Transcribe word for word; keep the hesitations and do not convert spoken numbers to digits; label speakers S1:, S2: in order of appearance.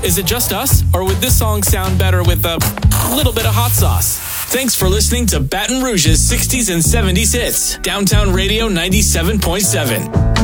S1: Is it just us, or would this song sound better with a little bit of hot sauce? Thanks for listening to Baton Rouge's sixties and seventies hits. Downtown Radio ninety-seven point seven.